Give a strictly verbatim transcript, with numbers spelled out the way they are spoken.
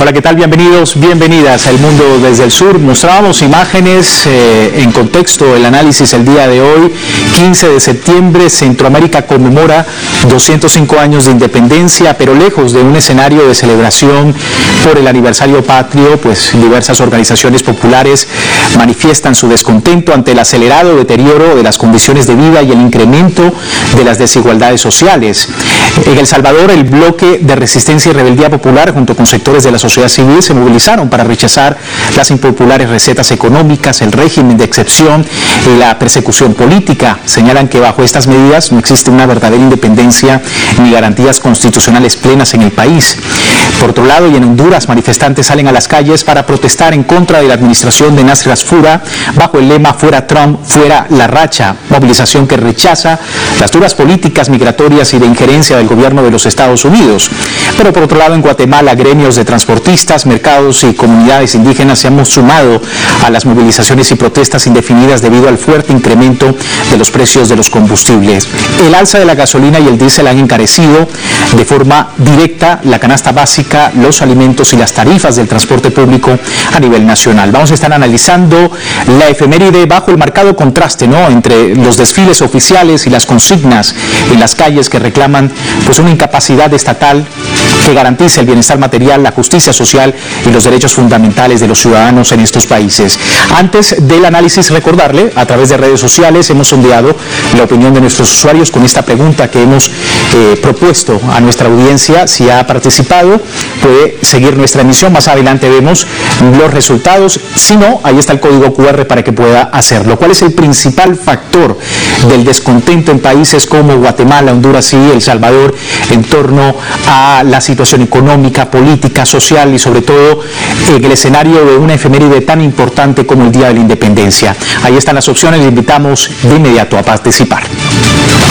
Hola, ¿qué tal? Bienvenidos, bienvenidas al Mundo desde el Sur. Mostrábamos imágenes eh, en contexto el análisis el día de hoy, quince de septiembre, Centroamérica conmemora doscientos cinco años de independencia, pero lejos de un escenario de celebración por el aniversario patrio, pues diversas organizaciones populares manifiestan su descontento ante el acelerado deterioro de las condiciones de vida y el incremento de las desigualdades sociales. En El Salvador, el bloque de resistencia y rebeldía popular, junto con sectores de la sociedad civil, se movilizaron para rechazar las impopulares recetas económicas, el régimen de excepción y la persecución política. Señalan que bajo estas medidas no existe una verdadera independencia ni garantías constitucionales plenas en el país. Por otro lado, y en Honduras, manifestantes salen a las calles para protestar en contra de la administración de Nasser Asfura bajo el lema "Fuera Trump, fuera la racha", movilización que rechaza las duras políticas migratorias y de injerencia del gobierno de los Estados Unidos. Pero por otro lado, en Guatemala, gremios de transportistas, mercados y comunidades indígenas se han sumado a las movilizaciones y protestas indefinidas debido al fuerte incremento de los precios de los combustibles. El alza de la gasolina y el diésel han encarecido de forma directa la canasta básica, los alimentos y las tarifas del transporte público a nivel nacional. Vamos a estar analizando la efeméride bajo el marcado contraste, ¿no?, entre los desfiles oficiales y las consignas en las calles que reclaman pues una incapacidad estatal que garantice el bienestar material, la justicia social y los derechos fundamentales de los ciudadanos en estos países. Antes del análisis, recordarle, a través de redes sociales hemos sondeado la opinión de nuestros usuarios con esta pregunta que hemos eh, propuesto a nuestra audiencia. Si ha participado, puede seguir nuestra emisión. Más adelante vemos los resultados. Si no, ahí está el código cu erre para que pueda hacerlo. ¿Cuál es el principal factor del descontento en países como Guatemala, Honduras y El Salvador en torno a la situación económica, política, social y sobre todo en el escenario de una efeméride tan importante como el Día de la Independencia? Ahí están las opciones, le invitamos de inmediato a participar.